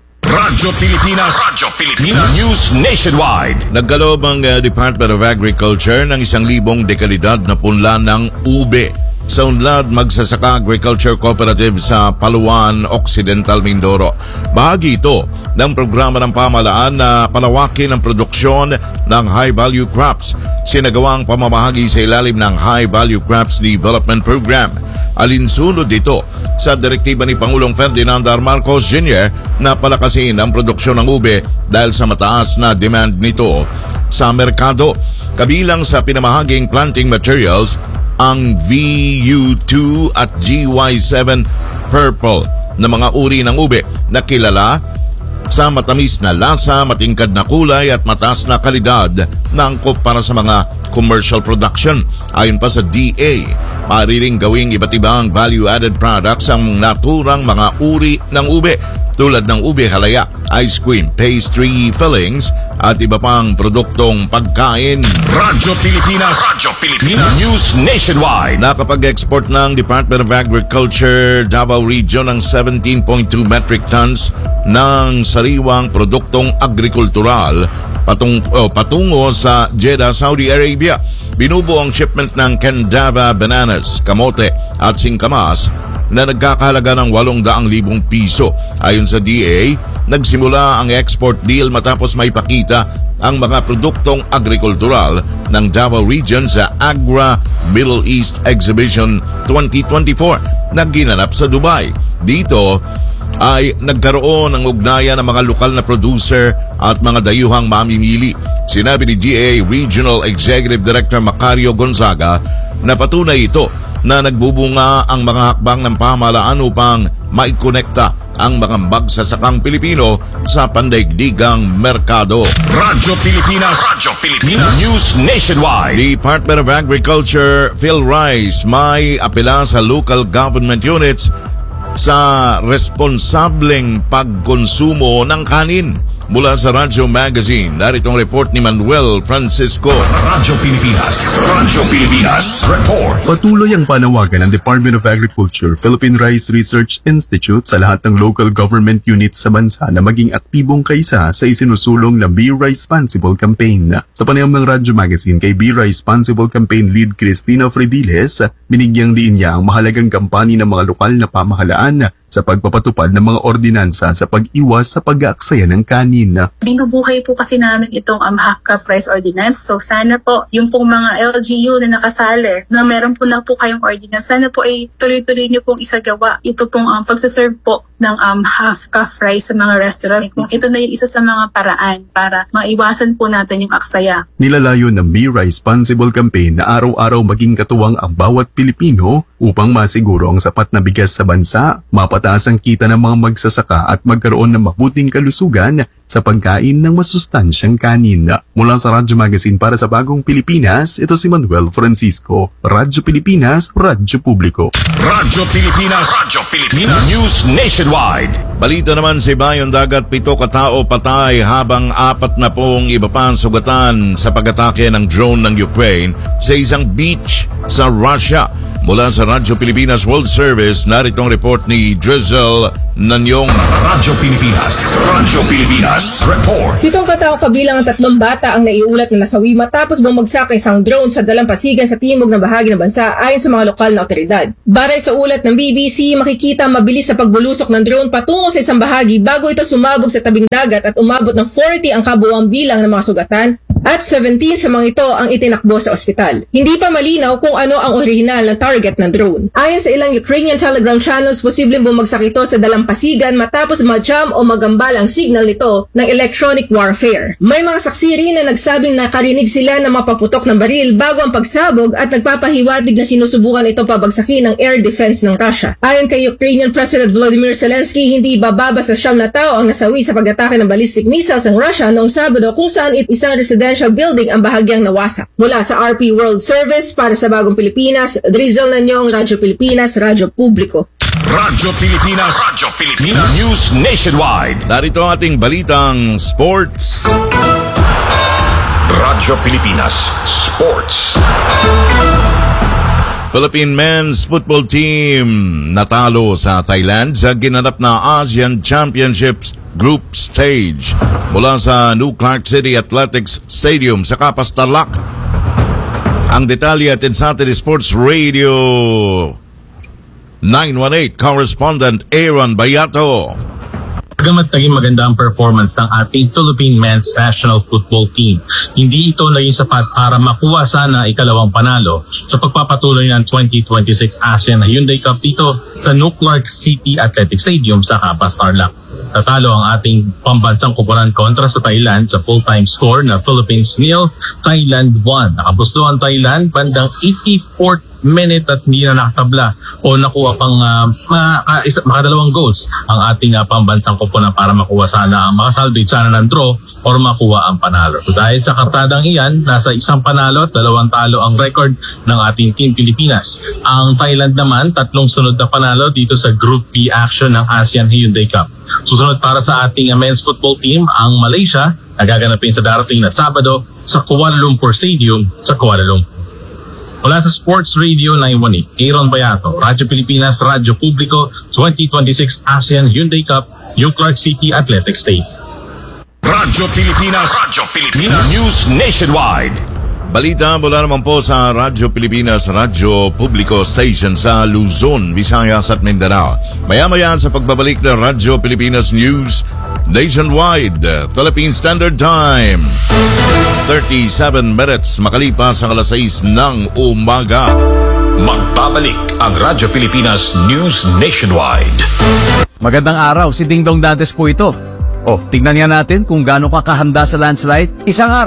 Radyo Pilipinas. Radyo Pilipinas. News Nationwide. Nagkaloob ang uh, Department of Agriculture ng isang libong dekalidad na punla ng ube sa Unlad Magsasaka Agriculture Cooperative sa Paluan, Occidental Mindoro. Bahagi ito ng programa ng pamahalaan na palawakin ang produksyon ng high-value crops. Sinagawang pamamahagi sa ilalim ng High-Value Crops Development Program. Alinsunod dito sa direktiba ni Pangulong Ferdinand R. Marcos Junior na palakasin ang produksyon ng ube dahil sa mataas na demand nito sa merkado. Kabilang sa pinamahaging planting materials ang V U two at G Y seven Purple na mga uri ng ube na kilala sa matamis na lasa, matingkad na kulay at mataas na kalidad na angkop para sa mga commercial production. Ayon pa sa D A, maaari ring gawing iba't ibang value-added products ang naturang mga uri ng ube tulad ng ube halaya, ice cream, pastry fillings at iba pang produktong pagkain. Radyo Pilipinas. Radyo Pilipinas. News Nationwide. Nakapag-export ng Department of Agriculture Davao Region ng seventeen point two metric tons ng sariwang produktong agrikultural patung, oh, patungo sa Jeddah, Saudi Arabia. Binubuo ang shipment ng Candaba bananas, kamote at singkamas na nagkakahalaga ng walong daang libong piso. Ayon sa D A, nagsimula ang export deal matapos maipakita ang mga produktong agrikultural ng Davao Region sa Agra Middle East Exhibition twenty twenty-four na ginanap sa Dubai. Dito ay nagkaroon ng ugnayan ng mga lokal na producer at mga dayuhang mamimili. Sinabi ni G A Regional Executive Director Macario Gonzaga na patunay ito na nagbubunga ang mga hakbang ng pamahalaan upang maikonekta ang mga magsasakang Pilipino sa pandaigdigang merkado. Radyo Pilipinas, Radyo Pilipinas, News Nationwide. Department of Agriculture, PhilRice, may apela sa local government units sa responsableng pagkonsumo ng kanin. Mula sa Radyo Magazine, narito ang report ni Manuel Francisco. Radyo Pilipinas, Radyo Pilipinas, report. Patuloy ang panawagan ng Department of Agriculture, Philippine Rice Research Institute sa lahat ng local government units sa bansa na maging aktibong kaisa sa isinusulong na Be Responsible Campaign. Sa panayam ng Radyo Magazine kay Be Responsible Campaign Lead Cristina Frediles, binigyang diin niya ang mahalagang kampanya ng mga lokal na pamahalaan sa pagpapatupad ng mga ordinansa sa pag-iwas sa pag-aaksaya ng kanin. Binubuhay po kasi namin itong um, half-calf rice ordinance. So sana po yung pong mga L G U na nakasali na meron po na po kayong ordinance, sana po ay tuloy-tuloy nyo pong isagawa ito pong um, pagsaserve po ng um, half-calf rice sa mga restaurant. Kung ito na yung isa sa mga paraan para maiwasan po natin yung aksaya. Nilalayo ng Be Responsible Campaign na araw-araw maging katuwang ang bawat Pilipino upang masiguro ang sapat na bigas sa bansa, mapataas ang kita ng mga magsasaka at magkaroon ng mabuting kalusugan sa pagkain ng masustansyang kanin. Mula sa Radyo Magazine para sa Bagong Pilipinas, ito si Manuel Francisco. Radyo Pilipinas, Radyo Publiko. Radyo Pilipinas, Radyo Pilipinas, News Nationwide. Balita naman sa Ibayon Dagat, pito katao patay habang apat na pong iba pa ang sugatan sa pag-atake ng drone ng Ukraine sa isang beach sa Russia. Mula sa Radyo Pilipinas World Service, narito ang report ni Drizzle Nanyong. Radyo Pilipinas, Radyo Pilipinas, report. Pitong katao kabilang ang tatlong bata ang naiulat na nasawi matapos bumagsak ang isang drone sa dalampasigan sa timog na bahagi ng bansa ayon sa mga lokal na otoridad. Batay sa ulat ng B B C, makikita mabilis sa pagbulusok ng drone patungo sa isang bahagi bago ito sumabog sa tabing dagat at umabot ng forty ang kabuuang bilang ng mga sugatan at seventeen sa mga ito ang itinakbo sa ospital. Hindi pa malinaw kung ano ang orihinal na target ng drone. Ayon sa ilang Ukrainian Telegram channels, posibleng bumagsak ito sa dalampasigan matapos ma-jam o magambal ang signal nito ng electronic warfare. May mga saksi rin na nagsabing nakarinig sila ng mapaputok ng baril bago ang pagsabog at nagpapahiwatig na sinusubukan ito pabagsakin ng air defense ng Russia. Ayon kay Ukrainian President Volodymyr Zelensky, hindi bababa sa siyam na tao ang nasawi sa pag-atake ng ballistic missiles ng Russia noong Sabado kung saan isang residential building ang bahagyang nawasak. Mula sa R P World Service para sa Bagong Pilipinas, Drizzle Nanyong, Radyo Pilipinas, Radyo Publiko. Radyo Pilipinas, Radyo Pilipinas, News Nationwide. Narito ang ating balitang sports. Radyo Pilipinas, Sports. Philippine men's football team natalo sa Thailand sa ginanap na ASEAN Championships Group Stage mula sa New Clark City Athletics Stadium sa Kapas, Tarlac. Ang detalye atin sa atin Sports Radio nine one eight correspondent Aaron Bayato. Bagamat naging maganda ang performance ng ating Philippine men's national football team, hindi ito naging sapat para makuha sana ikalawang panalo sa pagpapatuloy ng twenty twenty-six ASEAN Hyundai Cup dito sa New Clark City Athletic Stadium sa Kapas, Tarlac. Tatalo ang ating pambansang koponan kontra sa Thailand sa full-time score na Philippines nil, Thailand one. Nakabusto ang Thailand bandang eighty-fourth minute at hindi na nakatabla o nakuha pang uh, maka, isa, makadalawang goals ang ating uh, pambansang koponan para makuha sana, makasalvage sana ng draw or makuha ang panalo. So dahil sa kartadang iyan, nasa isang panalo at dalawang talo ang record ng ating Team Pilipinas. Ang Thailand naman, tatlong sunod na panalo dito sa Group B action ng ASEAN Hyundai Cup. Susunod para sa ating men's football team, ang Malaysia, na gaganapin sa darating na Sabado sa Kuala Lumpur Stadium sa Kuala Lumpur. Mula sa Sports Radio nine one eight, Aaron Bayato, Radyo Pilipinas, Radyo Publiko, twenty twenty-six ASEAN Hyundai Cup, New Clark City Athletic Stadium. Radyo Pilipinas, Radyo Pilipinas, News Nationwide. Balita mula naman po sa Radyo Pilipinas, Radyo Publiko Station sa Luzon, Visayas at Mindanao. Maya-maya sa pagbabalik ng Radyo Pilipinas News Nationwide, Philippine Standard Time, thirty-seven minutes makalipas ang alas sais ng umaga. Magbabalik ang Radyo Pilipinas News Nationwide. Magandang araw, si Dingdong Dantes po ito. O, tignan nga natin kung gaano ka kahanda sa landslide. Isang araw,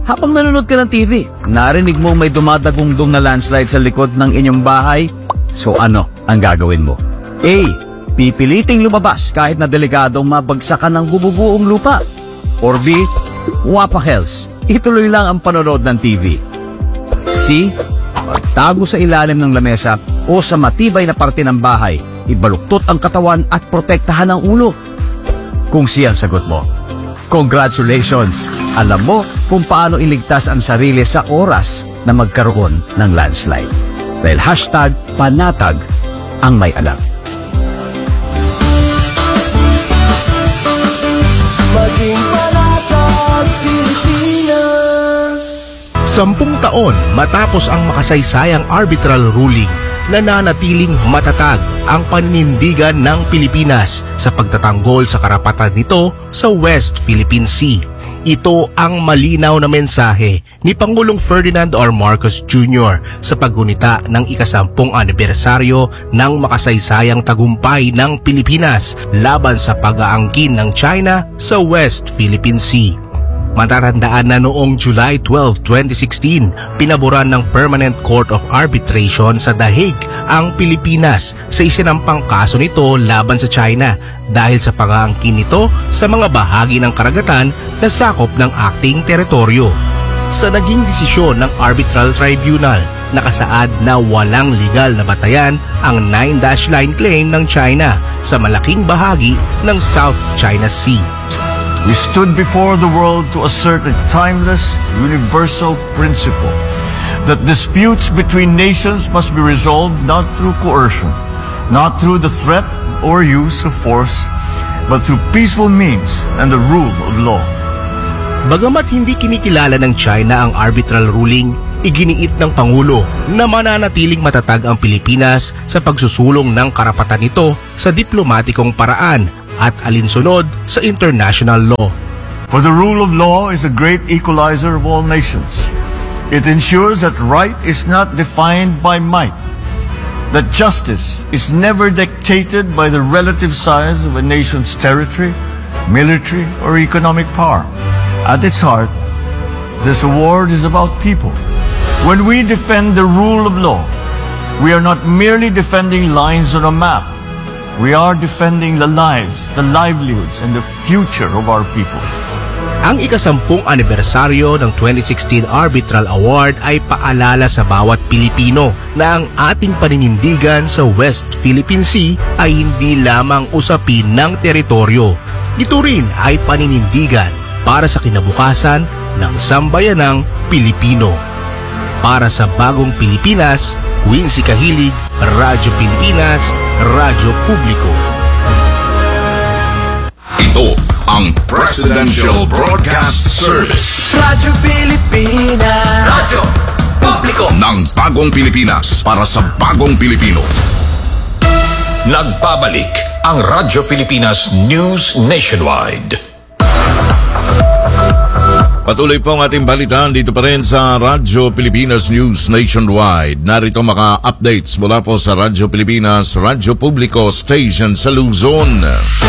Habang nanonood ka ng T V, narinig mo may dumadagungdong na landslide sa likod ng inyong bahay. So ano ang gagawin mo? A. Pipiliting lumabas kahit na delikadong mabagsakan ng bububuong lupa. Or B. Wapakels, ituloy lang ang panonood ng T V. C. Magtago sa ilalim ng lamesa o sa matibay na parte ng bahay, ibaluktot ang katawan at protektahan ang ulo. Kung siya ang sagot mo, congratulations! Alam mo kung paano iligtas ang sarili sa oras na magkaroon ng landslide. Dahil hashtag panatag ang may alam. Maging panatag Pilipinas. Sampung taon matapos ang makasaysayang arbitral ruling, nananatiling matatag ang paninindigan ng Pilipinas sa pagtatanggol sa karapatan nito sa West Philippine Sea. Ito ang malinaw na mensahe ni Pangulong Ferdinand R. Marcos Junior sa paggunita ng ikasampung anibersaryo ng makasaysayang tagumpay ng Pilipinas laban sa pag-aangkin ng China sa West Philippine Sea. Matatandaan na noong July twelfth, twenty sixteen, pinaboran ng Permanent Court of Arbitration sa The Hague ang Pilipinas sa isinampang kaso nito laban sa China dahil sa pag-aangkin nito sa mga bahagi ng karagatan na sakop ng acting teritoryo. Sa naging desisyon ng Arbitral Tribunal, nakasaad na walang legal na batayan ang nine dash line claim ng China sa malaking bahagi ng South China Sea. We stood before the world to assert a timeless, universal principle that disputes between nations must be resolved not through coercion, not through the threat or use of force, but through peaceful means and the rule of law. Bagamat hindi kinikilala ng China ang arbitral ruling, iginiit ng Pangulo na mananatiling matatag ang Pilipinas sa pagsusulong ng karapatan nito sa diplomatikong paraan at alinsunod sa international law. For the rule of law is a great equalizer of all nations. It ensures that right is not defined by might, that justice is never dictated by the relative size of a nation's territory, military, or economic power. At its heart, this award is about people. When we defend the rule of law, we are not merely defending lines on a map. We are defending the lives, the livelihoods, and the future of our peoples. Ang ikasampung anibersaryo ng twenty sixteen Arbitral Award ay paalala sa bawat Pilipino na ang ating paninindigan sa West Philippine Sea ay hindi lamang usapin ng teritoryo. Ito rin ay paninindigan para sa kinabukasan ng sambayanang Pilipino. Para sa bagong Pilipinas, Wincy Kahilig, Radyo Pilipinas, Radyo Publiko. Ito ang Presidential Broadcast Service. Radyo Pilipinas. Radyo Publiko. Ng bagong Pilipinas para sa bagong Pilipino. Nagbabalik ang Radyo Pilipinas News Nationwide. Patuloy po ang ating balitaan dito pa rin sa Radyo Pilipinas News Nationwide. Narito mga updates mula po sa Radyo Pilipinas, Radyo Publiko Station sa Luzon.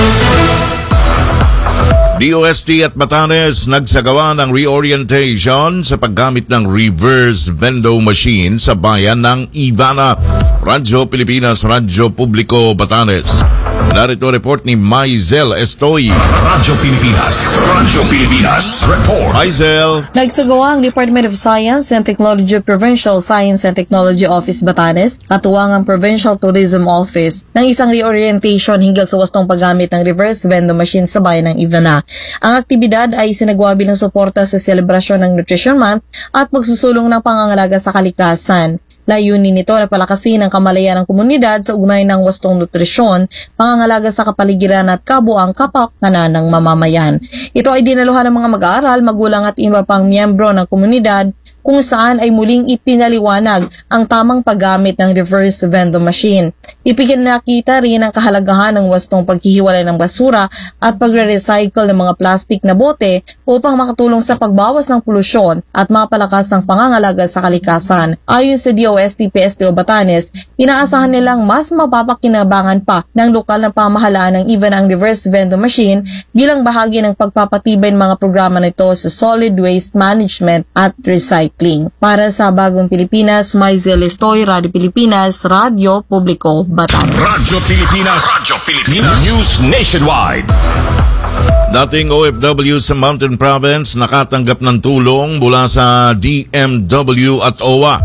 D O S T at Batanes nagsagawa ng reorientation sa paggamit ng reverse vending machine sa bayan ng Ivana. Radyo Pilipinas, Radyo Publiko, Batanes. Narito report ni Maizel Estoy. Radyo Pilipinas, Radyo Pilipinas, report. Maizel. Nagsagawa ang Department of Science and Technology Provincial Science and Technology Office Batanes, katuwang ang Provincial Tourism Office, ng isang reorientation hinggil sa wastong paggamit ng reverse vending machine sa bayan ng Ivana. Ang aktibidad ay sinagawa bilang suporta sa selebrasyon ng Nutrition Month at pagsusulong ng pangangalaga sa kalikasan. Layunin nito na palakasin ang kamalayan ng komunidad sa ugnay ng wastong nutrisyon, pangangalaga sa kapaligiran at kabuang kapakanan ng mamamayan. Ito ay dinaluhan ng mga mag-aaral, magulang at iba pang miyembro ng komunidad kung saan ay muling ipinaliwanag ang tamang paggamit ng reverse vending machine. Ipinakita rin ang kahalagahan ng wastong paghihiwalay ng basura at pagre-recycle ng mga plastic na bote upang makatulong sa pagbawas ng polusyon at mapalakas ng pangangalaga sa kalikasan. Ayon sa D O S T P S T O Batanes, inaasahan nilang mas mapapakinabangan pa ng lokal na pamahalaan ng even ang reverse vending machine bilang bahagi ng pagpapatibay ng mga programa nito sa solid waste management at recycling. Para sa Bagong Pilipinas, Maisel Estoy, Radio Pilipinas, Radyo Publiko, Batanes. Radyo Pilipinas, Radyo Pilipinas, News Nationwide. Dating O F W sa Mountain Province nakatanggap ng tulong mula sa D M W at O W A.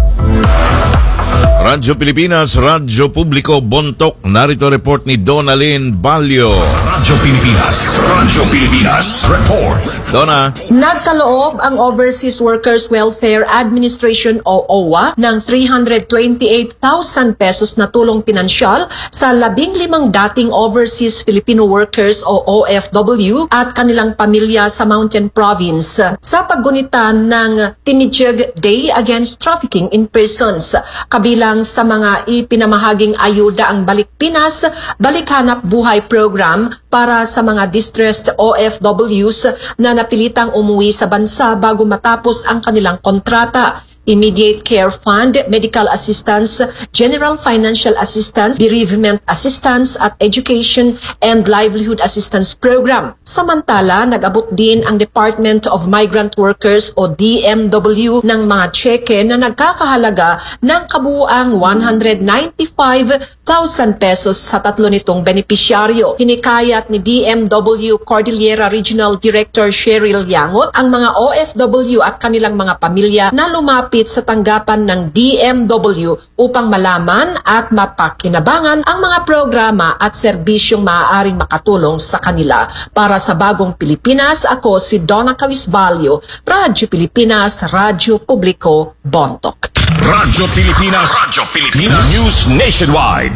Radyo Pilipinas, Radyo Publiko, Bontok. Narito report ni Donalyn Balyo. Radyo Pilipinas, Radyo Pilipinas, report. Donna. Nagkaloob ang Overseas Workers Welfare Administration o O W A ng three hundred twenty-eight thousand pesos na tulong pinansyal sa labing limang dating Overseas Filipino Workers o O F W at kanilang pamilya sa Mountain Province sa paggunitan ng Timidyag Day Against Trafficking in Persons. Kabilang sa mga ipinamahaging ayuda ang Balik Pinas, Balik Hanap Buhay Program para sa mga distressed O F Ws na napilitang umuwi sa bansa bago matapos ang kanilang kontrata. Immediate Care Fund, Medical Assistance, General Financial Assistance, Bereavement Assistance at Education and Livelihood Assistance Program. Samantala, nag-abot din ang Department of Migrant Workers o D M W ng mga tseke na nagkakahalaga ng kabuuang one hundred ninety-five thousand pesos sa tatlo nitong benepisyaryo. Hinikayat ni D M W Cordillera Regional Director Cheryl Yangot ang mga O F W at kanilang mga pamilya na lumapit sa tanggapan ng D M W upang malaman at mapakinabangan ang mga programa at serbisyong maaaring makatulong sa kanila. Para sa Bagong Pilipinas, ako si Donna Cawisbalyo, Radyo Pilipinas, Radyo Publiko, Bontok. Radyo Pilipinas, Radyo Pilipinas, News Nationwide.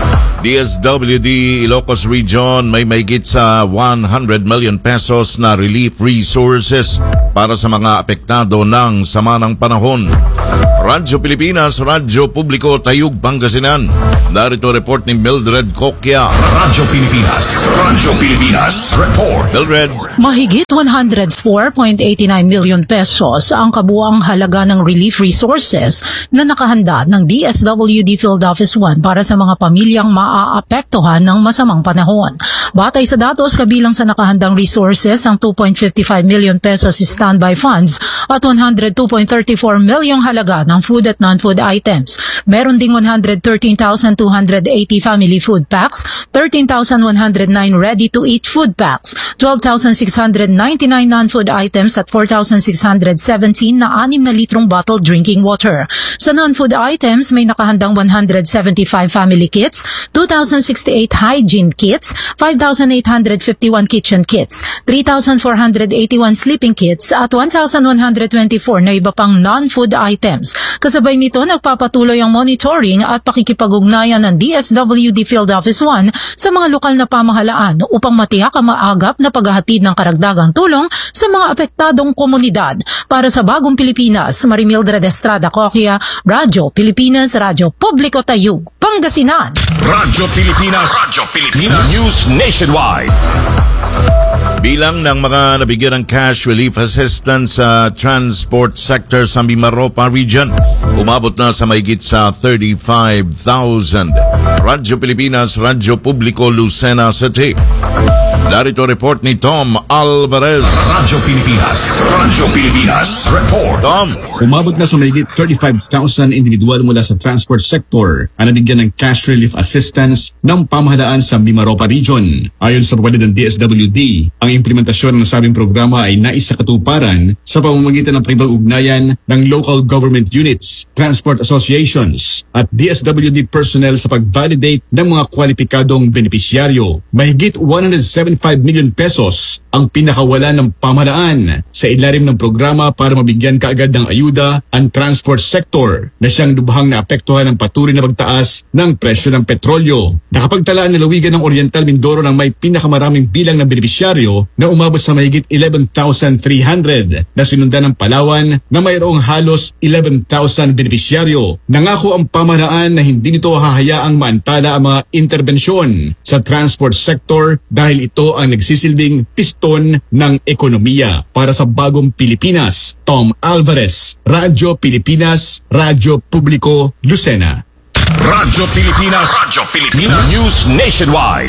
D S W D Ilocos Region may mahigit sa one hundred million pesos na relief resources para sa mga apektado ng sama ng panahon. Radyo Pilipinas, Radyo Publiko, Tayug, Pangasinan. Narito report ni Mildred Kokya. Radyo Pilipinas, Radyo Pilipinas, report. Mildred. Mahigit one hundred four point eight nine million pesos ang kabuang halaga ng relief resources na nakahanda ng D S W D Field Office one para sa mga pamilyang maaapektuhan ng masamang panahon. Batay sa datos, kabilang sa nakahandang resources ang two point five five million pesos standby funds at one hundred two point three four million halaga ng food at non-food items. Meron ding one hundred thirteen thousand two hundred eighty family food packs, thirteen thousand one hundred nine ready-to-eat food packs, twelve thousand six hundred ninety-nine non-food items at four thousand six hundred seventeen na anim na litrong bottled drinking water. Sa non-food items, may nakahandang one hundred seventy-five family kits, two thousand sixty-eight hygiene kits, five thousand eight hundred fifty-one kitchen kits, three thousand four hundred eighty-one sleeping kits at one thousand one hundred twenty-four na iba pang non-food items. Kasabay nito, nagpapatuloy ang monitoring at pakikipag-ugnayan ng D S W D Field Office one sa mga lokal na pamahalaan upang matiyak ang maagap na paghahatid ng karagdagang tulong sa mga apektadong komunidad. Para sa Bagong Pilipinas, Marimildred Estrada Kokya, Radyo Pilipinas, Radyo Publiko, Tayug, Pangasinan. Radyo Pilipinas, Radyo Pilipinas, News Nationwide. Bilang ng mga nabigyan ng cash relief assistance sa transport sector sa Mimaropa Region, umabot na sa mahigit sa thirty-five thousand. Radyo Pilipinas, Radyo Publiko, Lucena City. Narito report ni Tom Alvarez. Radyo Pilipinas, Radyo Pilipinas, report. Tom. Umabot na sa mahigit thirty-five thousand individual mula sa transport sector ang nabigyan ng cash relief assistance ng pamahalaan sa Mimaropa Region. Ayon sa papalid ng D S W D, ang implementasyon ng nasabing programa ay naisakatuparan sa pamamagitan ng pakipag-ugnayan ng local government units, transport associations at D S W D personnel sa pag-validate ng mga kwalipikadong benepisyaryo. Mahigit one hundred seventy-five million pesos ang pinakawalan ng pamahalaan sa ilalim ng programa para mabigyan kaagad ng ayuda ang transport sector na siyang lubhang naapektuhan ng patuloy na pagtaas ng presyo ng petrolyo. Nakapagtala ang lalawigan ng Oriental Mindoro ng may pinakamaraming bilang ng benepisyaryo na umabot sa mahigit eleven thousand three hundred na sinundan ng Palawan na mayroong halos eleven thousand benepisyaryo. Nangako ang pamahalaan na hindi nito hahayaang maantala ang mga interbensyon sa transport sector dahil ito ang nagsisilbing piston ng ekonomiya. Para sa Bagong Pilipinas, Tom Alvarez, Radyo Pilipinas, Radyo Publiko, Lucena. Radyo Pilipinas, Radyo Pilipinas, News Nationwide.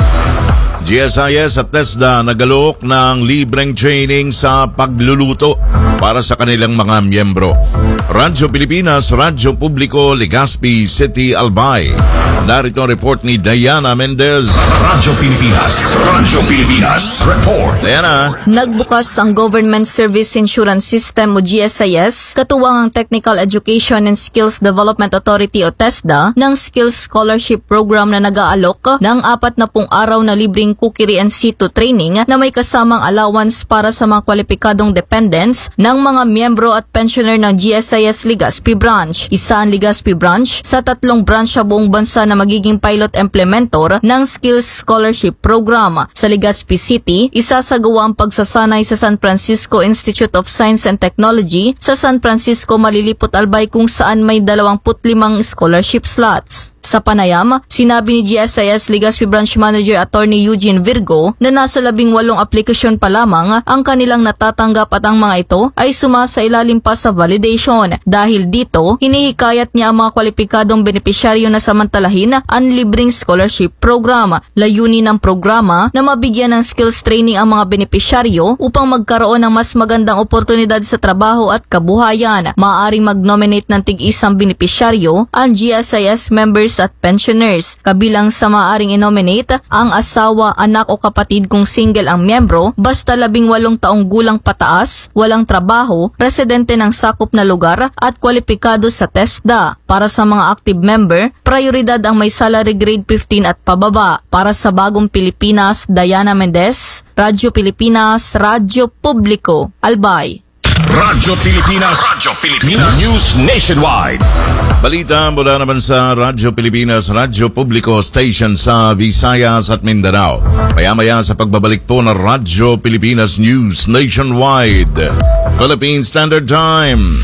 G S I S at TESDA nagalok ng libreng training sa pagluluto para sa kanilang mga miyembro. Radyo Pilipinas, Radyo Publiko, Legazpi City, Albay. Narito ang report ni Diana Mendez. Radyo Pilipinas, Radyo Pilipinas, report. Diana. Nagbukas ang Government Service Insurance System o G S I S, katuwang ang Technical Education and Skills Development Authority o TESDA ng Skills Scholarship Program na nag-aalok ng apat na pung araw na libreng Kukiri and Situ training na may kasamang allowance para sa mga kwalipikadong dependents ng mga miyembro at pensioner ng G S I S Legazpi Branch. Isa ang Legazpi Branch sa tatlong branch sa buong bansa na magiging pilot implementor ng Skills Scholarship Program. Sa Legazpi City, isasagawa ang pagsasanay sa San Francisco Institute of Science and Technology sa San Francisco, Malilipot, Albay kung saan may dalawampu't limang scholarship slots. Sa panayam, sinabi ni G S I S Legazpi Branch Manager Attorney Eugene Virgo na nasa labing walong aplikasyon pa lamang ang kanilang natatanggap at ang mga ito ay sumasa ilalim pa sa validation. Dahil dito, hinihikayat niya ang mga kwalipikadong benepisyaryo na samantalahin ang libreng scholarship program. Layunin ng programa na mabigyan ng skills training ang mga benepisyaryo upang magkaroon ng mas magandang oportunidad sa trabaho at kabuhayan. Maaaring mag-nominate ng tig-isang benepisyaryo ang G S I S members at pensioners. Kabilang sa maaaring inominate ang asawa, anak o kapatid kung single ang miyembro, basta labing walong taong gulang pataas, walang trabaho, residente ng sakop na lugar at kwalipikado sa TESDA. Para sa mga active member, prioridad ang may salary grade fifteen at pababa. Para sa Bagong Pilipinas, Diana Mendez, Radyo Pilipinas, Radyo Publiko, Albay. Radyo Pilipinas, Radyo Pilipinas, News Nationwide. Balita mula naman sa Radyo Pilipinas, Radyo Publiko Station sa Visayas at Mindanao. Maya-maya sa pagbabalik po ng Radyo Pilipinas News Nationwide. Philippine Standard Time.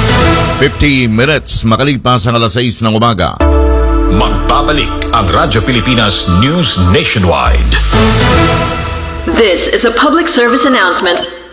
fifty minutes makalipas ang alas sais ng umaga. Magbabalik ang Radyo Pilipinas News Nationwide. This is a public service announcement